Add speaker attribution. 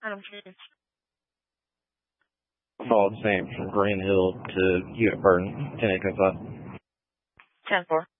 Speaker 1: Adam Chance.
Speaker 2: Call the same from Green Hill to Unit Burton, 10-8-5.
Speaker 1: 10-4.